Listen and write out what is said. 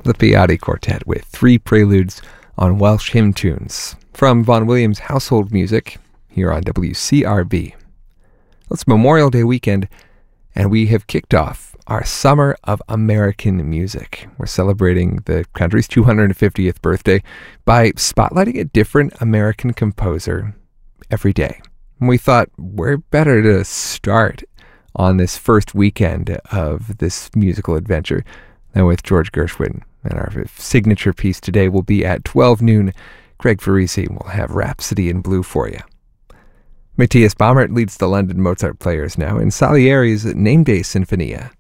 the Piatti Quartet with 3 preludes on Welsh hymn tunes from Vaughan Williams Household Music here on WCRB. It's Memorial Day weekend, and we have kicked off our Summer of American Music. We're celebrating the country's 250th birthday by spotlighting a different American composer every day. And we thought, where better to start on this first weekend of this musical adventure than with George Gershwin. And our signature piece today will be at 12 noon. Craig Farisi will have Rhapsody in Blue for you. Matthias Baumert leads the London Mozart Players now in Salieri's Name Day Sinfonia.